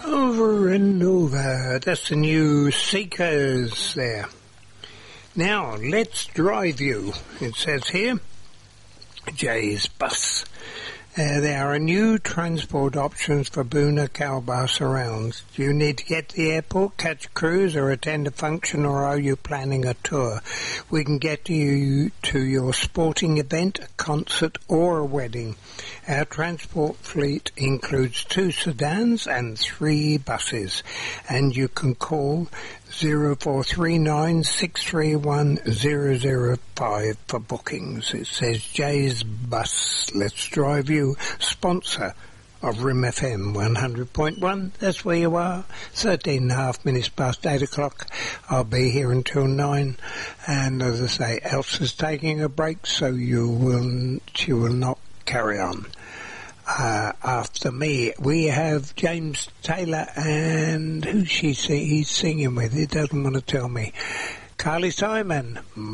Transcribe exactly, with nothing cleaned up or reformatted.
Over and over. That's the new Seekers there. Now, let's drive you. It says here, Jay's Bus. Uh, there are new transport options for Boona Calbar surrounds. Do you need to get to the airport, catch a cruise or attend a function, or are you planning a tour? We can get you to your sporting event, a concert or a wedding. Our transport fleet includes two sedans and three buses, and you can call zero four three nine six three one zero zero five for bookings. It says Jay's Bus. Let's drive you. Sponsor of R I M F M one hundred point one. That's where you are. thirteen and a half minutes past eight o'clock. I'll be here until nine. And as I say, Elsa's taking a break, so you will, she will not carry on. Uh, after me, we have James Taylor, and who's she sing- he's singing with? He doesn't want to tell me. Carly Simon.